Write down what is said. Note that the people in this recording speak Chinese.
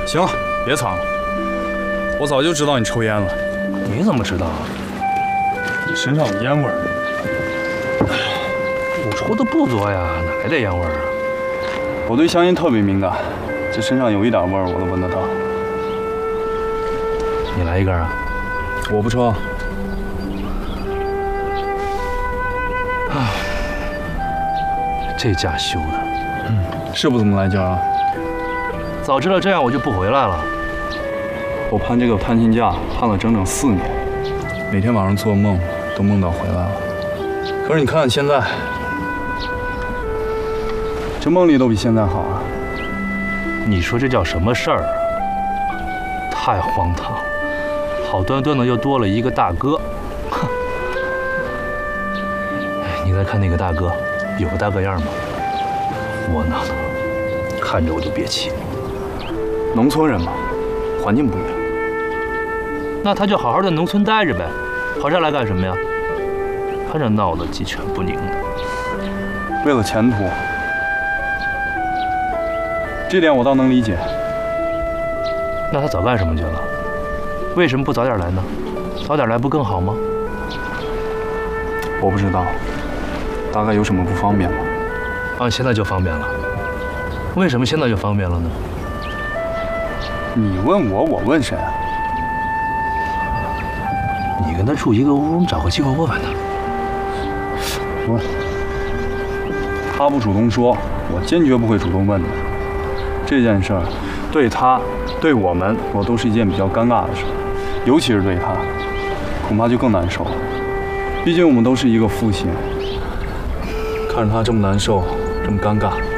行了，别藏了，我早就知道你抽烟了。 你怎么知道啊？ 你身上有烟味儿。 我抽的不多呀，哪来的烟味儿啊？ 我对香烟特别敏感，这身上有一点味儿我都闻得到。 你来一根啊？ 我不抽。 这家修的， 是不怎么来劲儿啊。 早知道这样我就不回来了。 我盼这个探亲假盼了整整4年，每天晚上做梦都梦到回来了。可是你看看现在，这梦里都比现在好啊。 你说这叫什么事儿啊？太荒唐了！好端端的又多了一个大哥，哼！你再看那个大哥，有个大哥样吗？窝囊的，看着我就憋气。 农村人嘛，环境不一样。 那他就好好在农村待着呗，跑这儿来干什么呀？看着闹得鸡犬不宁的。 为了前途，这点我倒能理解。 那他早干什么去了？为什么不早点来呢？早点来不更好吗？ 我不知道，大概有什么不方便吧。 啊，现在就方便了。为什么现在就方便了呢？ 你问我，我问谁啊？ 你跟他住一个屋，你找个机会问问他。 问，他不主动说，我坚决不会主动问的。这件事儿，对他，对我们，我都是一件比较尴尬的事，尤其是对他，恐怕就更难受了。毕竟我们都是一个父亲，看着他这么难受，这么尴尬。